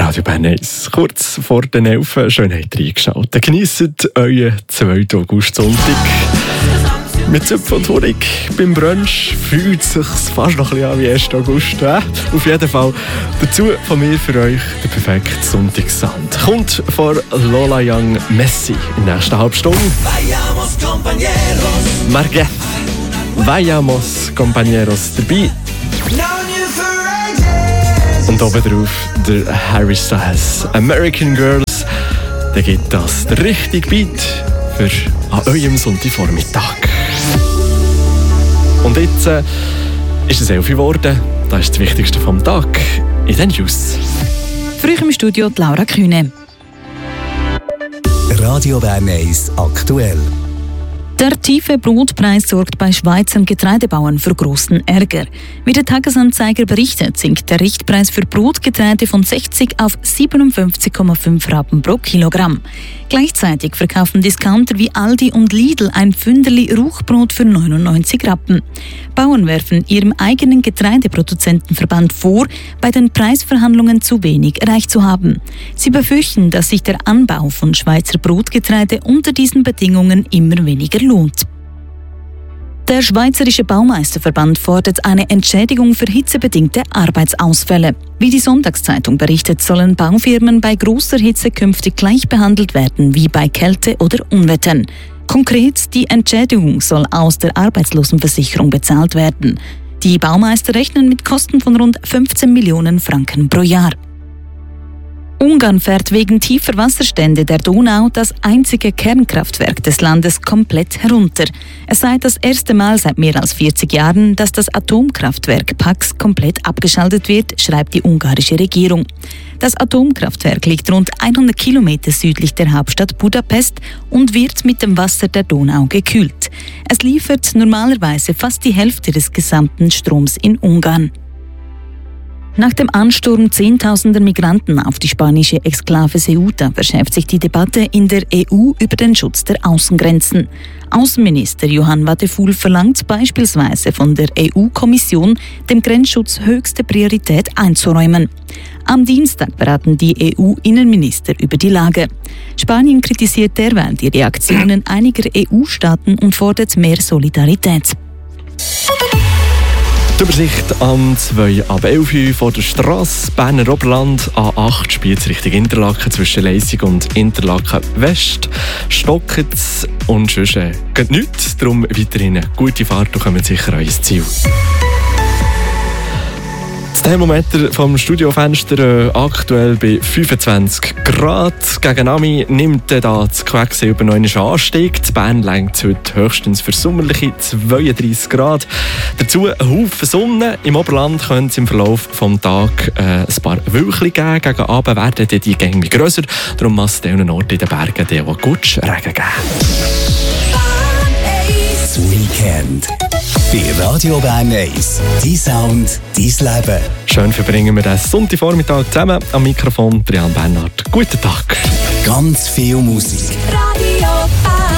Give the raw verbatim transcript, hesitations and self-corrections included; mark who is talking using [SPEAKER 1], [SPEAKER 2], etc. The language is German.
[SPEAKER 1] Radio Bern eins. Kurz vor den elf. Schön habt ihr eingeschaltet. Genießt euren zweiten August-Sonntag. Mit Zupf und Honig beim Brunch fühlt es sich fast noch ein bisschen an wie ersten August. Äh? Auf jeden Fall dazu von mir für euch der perfekte Sonntagssound. Kommt von Lola Young Messi in der nächsten halben Stunde.
[SPEAKER 2] Vayamos, compañeros.
[SPEAKER 1] Marguerite. Vayamos, compañeros. Dabei. Und oben drauf der Harry Styles. American Girls. Da gibt das der richtige Beat für an eurem Sonntagvormittag. Und jetzt äh, ist es elf Uhr geworden. Das ist das Wichtigste vom Tag in den News.
[SPEAKER 3] Für euch im Studio die Laura Kühne.
[SPEAKER 2] Radio Bern eins aktuell.
[SPEAKER 3] Der tiefe Brotpreis sorgt bei Schweizer Getreidebauern für großen Ärger. Wie der Tagesanzeiger berichtet, sinkt der Richtpreis für Brotgetreide von sechzig auf siebenundfünfzig Komma fünf Rappen pro Kilogramm. Gleichzeitig verkaufen Discounter wie Aldi und Lidl ein Pfünderli Ruchbrot für neunundneunzig Rappen. Bauern werfen ihrem eigenen Getreideproduzentenverband vor, bei den Preisverhandlungen zu wenig erreicht zu haben. Sie befürchten, dass sich der Anbau von Schweizer Brotgetreide unter diesen Bedingungen immer weniger lohnt. Der Schweizerische Baumeisterverband fordert eine Entschädigung für hitzebedingte Arbeitsausfälle. Wie die Sonntagszeitung berichtet, sollen Baufirmen bei großer Hitze künftig gleich behandelt werden wie bei Kälte oder Unwettern. Konkret, die Entschädigung soll aus der Arbeitslosenversicherung bezahlt werden. Die Baumeister rechnen mit Kosten von rund fünfzehn Millionen Franken pro Jahr. Ungarn fährt wegen tiefer Wasserstände der Donau das einzige Kernkraftwerk des Landes komplett herunter. Es sei das erste Mal seit mehr als vierzig Jahren, dass das Atomkraftwerk Paks komplett abgeschaltet wird, schreibt die ungarische Regierung. Das Atomkraftwerk liegt rund hundert Kilometer südlich der Hauptstadt Budapest und wird mit dem Wasser der Donau gekühlt. Es liefert normalerweise fast die Hälfte des gesamten Stroms in Ungarn. Nach dem Ansturm zehntausender Migranten auf die spanische Exklave Ceuta verschärft sich die Debatte in der E U über den Schutz der Außengrenzen. Außenminister Johann Wadephul verlangt beispielsweise von der E U-Kommission, dem Grenzschutz höchste Priorität einzuräumen. Am Dienstag beraten die E U-Innenminister über die Lage. Spanien kritisiert derweil die Reaktionen einiger E U-Staaten und fordert mehr Solidarität.
[SPEAKER 1] Die Übersicht am zwei ab elf Uhr vor der Strasse Berner Oberland A acht spielt Richtung Interlaken zwischen Leisig und Interlaken West. Stockt und sonst äh, geht nichts. Darum weiterhin eine gute Fahrt und kommt sicher an ins Ziel. Das Thermometer vom Studiofenster äh, aktuell bei fünfundzwanzig Grad. Gegen Ami nimmt äh, da das Quecksilber noch einen Anstieg. In Bern lenkt es heute höchstens für sommerliche zweiunddreissig Grad. Dazu ein Haufen Sonne. Im Oberland könnte es im Verlauf des Tages äh, ein paar Wölkchen geben. Gegen Abend werden die Gänge grösser. Darum muss es an diesen Orten in den Bergen die auch gut Regen geben.
[SPEAKER 2] Das Weekend bei Radio Bern eins. Dein Sound, dein Leben.
[SPEAKER 1] Schön verbringen wir den Sonntagvormittag zusammen. Am Mikrofon Brian Bernhard. Guten Tag.
[SPEAKER 2] Ganz viel Musik.
[SPEAKER 4] Radio Bern.